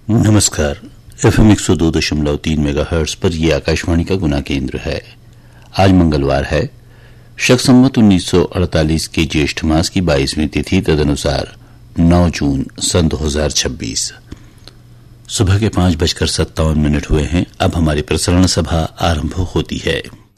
नमस्कार। FM 102.3 megahertz पर यह आकाशवाणी का गुना केंद्र है। आज मंगलवार है, शक संवत 1948 के ज्येष्ठ मास की 22वीं तिथि, तदनुसार 9 जून सन 2026। सुबह के 5:57 हुए हैं। अब हमारी प्रसारण सभा आरंभ होती है।